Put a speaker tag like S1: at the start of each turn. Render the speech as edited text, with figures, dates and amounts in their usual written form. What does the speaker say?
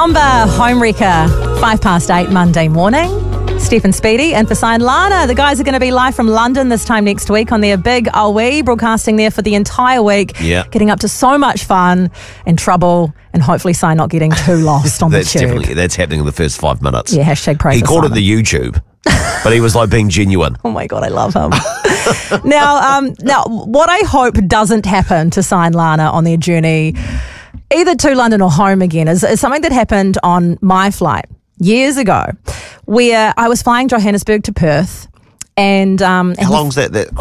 S1: Somber Homewrecker, 8:05 Monday morning. Stephen Speedy and for Sign Lana. The guys are going to be live from London this time next week on their big Awi, broadcasting there for the entire week.
S2: Yeah.
S1: Getting up to so much fun and trouble, and hopefully Sign not getting too lost on the tube.
S2: That's happening in the first 5 minutes.
S1: Yeah, hashtag pray
S2: He
S1: for
S2: called
S1: Simon.
S2: it the YouTube, but he was like being genuine.
S1: Oh my God, I love him. Now, what I hope doesn't happen to Sign Lana on their journey, either to London or home again, is something that happened on my flight years ago, where I was flying Johannesburg to Perth. And
S2: How long's that?